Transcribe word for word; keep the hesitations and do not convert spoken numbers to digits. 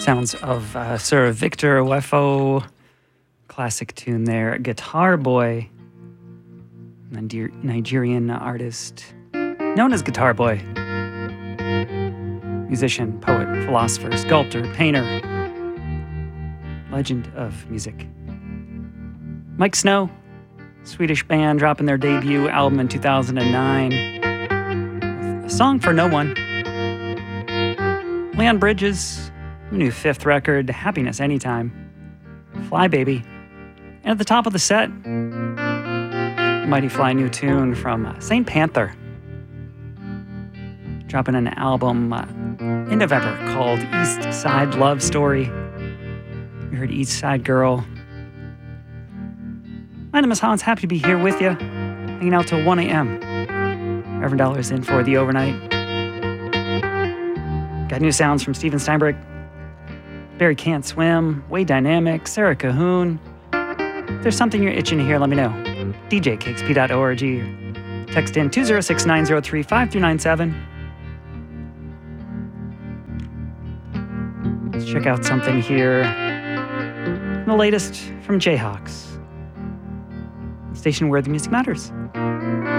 Sounds of uh, Sir Victor Wefo. Classic tune there. Guitar Boy. Niger- Nigerian artist known as Guitar Boy. Musician, poet, philosopher, sculptor, painter. Legend of music. Mike Snow. Swedish band dropping their debut album in two thousand nine. A song for no one. Leon Bridges. New fifth record, Happiness Anytime. Fly Baby. And at the top of the set, Mighty Fly new tune from Saint Panther. Dropping an album uh, in November called East Side Love Story. We heard East Side Girl. My name is Hans, happy to be here with you, hanging out till one a.m. Reverend Dollar's in for the overnight. Got new sounds from Steven Steinberg, Barry Can't Swim, Way Dynamic, Sarah Cahoon. If there's something you're itching to hear, let me know. D J K X P dot org. Text in two zero six nine zero three five three nine seven. Let's check out something here. The latest from Jayhawks. Station where the music matters.